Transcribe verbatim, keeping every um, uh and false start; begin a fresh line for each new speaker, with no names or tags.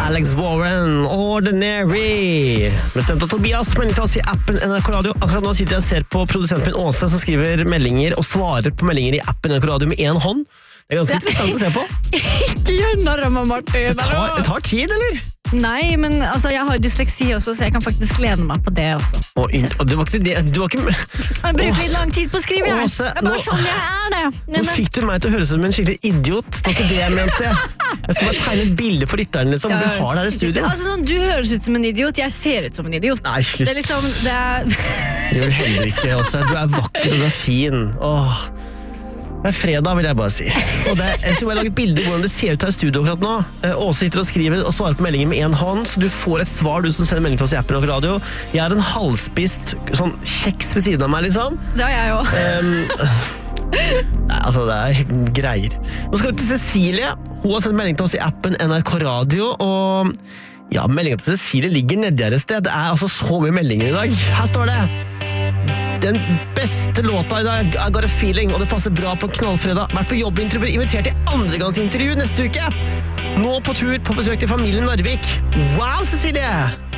Alex Warren, Ordinary. Bestemt av Tobias, melding til oss i appen N R K Radio. Akkurat nå sitter jeg og ser på produsenten min Åse, som skriver meldinger og svarer på meldinger i appen N R K Radio med en hånd. Det er ganske interessant å se på.
Ikke gjør narr av meg, Martin.
Det tar, det tar tid, eller?
Nei, men altså, jeg har dysleksi også, så jeg kan faktisk lene meg på det også.
Og, og du var ikke det, du var ikke...
Jeg bruker litt lang tid på å skrive her.
Åse,
det er bare
nå,
sånn jeg er det.
Nå fikk du meg til å høres ut som en skikkelig idiot. Det var ikke det jeg mente. Jeg skulle bare tegne et bilde for lytteren liksom. Ja, du har der i studio.
Altså, sånn, du høres ut som en idiot, jeg ser ut som en idiot.
Nei, slutt.
Det er liksom, det er...
Det gjør heller ikke, Åse. Du er vakker og du er fin. Åh. Det er fredag, vil jeg bare si. Og det er, jeg skal bare lage et bilde hvordan det ser ut her i studio akkurat nå. Åse sitter og skriver og svarer på meldinger med en hånd, så du får et svar, du som sender melding til oss i appen og radio. Jeg er en halvspist sånn kjeks ved siden av meg, liksom.
Det har jeg også.
Um, nei, altså, det er greier. Nå skal vi til Cecilie. Hun har sendt melding til oss i appen N R K Radio, og ja, meldingen til Cecilie ligger nedi her et sted. Det er altså så mye meldinger i dag. Her står det: den beste låta i dag, I Got a Feeling, og det passer bra på knallfredag. Vært på jobbintervju, blir invitert til andregangsintervju neste uke. Nå på tur på besøk til familien Narvik. Wow, Cecilie!